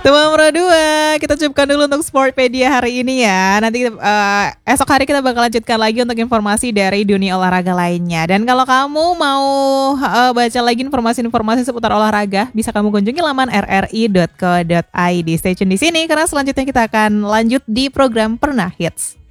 Teman Pro 2, kita cukupkan dulu untuk Sportpedia hari ini ya. Nanti esok hari kita bakal lanjutkan lagi untuk informasi dari dunia olahraga lainnya. Dan kalau kamu mau baca lagi informasi-informasi seputar olahraga, bisa kamu kunjungi laman rri.co.id. Stay tune di sini karena selanjutnya kita akan lanjut di program Pernah Hits.